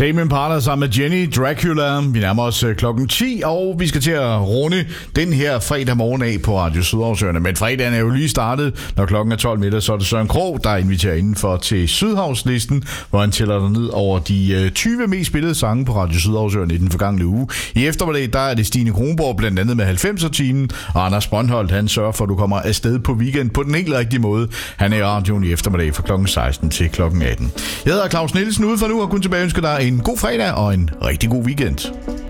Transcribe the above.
Tame Impala sammen med Jenny Dracula. Vi nærmer os klokken 10, og vi skal til at runde den her fredag morgen af på Radio Sydhavsøerne. Men fredagen er jo lige startet. Når klokken er 12 middag, så er det Søren Krog, der inviterer indenfor til Sydhavslisten, hvor han tæller dig ned over de 20 mest spillede sange på Radio Sydhavsøerne i den forgangne uge. I eftermiddag, der er det Stine Kronborg, blandt andet med 90'er-timen, og Anders Brøndholt, han sørger for, at du kommer afsted på weekend på den helt rigtige måde. Han er i radioen i eftermiddag fra klokken 16 til klokken 18. Jeg hedder Claus Nielsen ude for nu, og kun tilbage ønsker dig en god fredag og en rigtig god weekend.